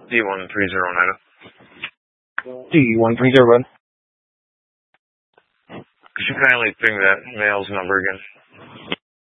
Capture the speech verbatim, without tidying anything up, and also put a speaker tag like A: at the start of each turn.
A: D one three zero nine.
B: D one three zero.
A: Could you kindly ping that male's number again?